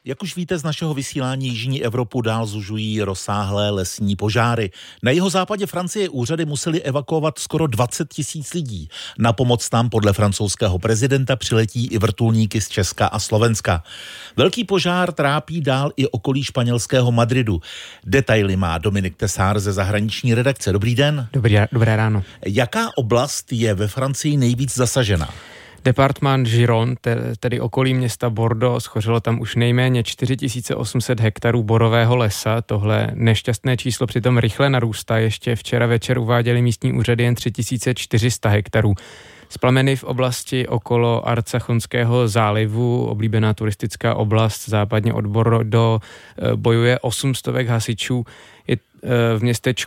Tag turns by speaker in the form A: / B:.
A: Jak už víte z našeho vysílání, jižní Evropu dál zužují rozsáhlé lesní požáry. Na jihozápadě Francie úřady museli evakuovat skoro 20 000 lidí. Na pomoc tam podle francouzského prezidenta přiletí i vrtulníky z Česka a Slovenska. Velký požár trápí dál i okolí španělského Madridu. Detaily má Dominik Tesár ze zahraniční redakce. Dobrý den.
B: Dobré ráno.
A: Jaká oblast je ve Francii nejvíc zasažena?
B: Departement Gironde, tedy okolí města Bordeaux, schořelo tam už nejméně 4800 hektarů borového lesa. Tohle nešťastné číslo přitom rychle narůstá. Ještě včera večer uváděli místní úřady jen 3400 hektarů. Z plameny v oblasti okolo Arcachonského zálivu, oblíbená turistická oblast západně od Bordeaux, bojuje 800 hasičů. V městečku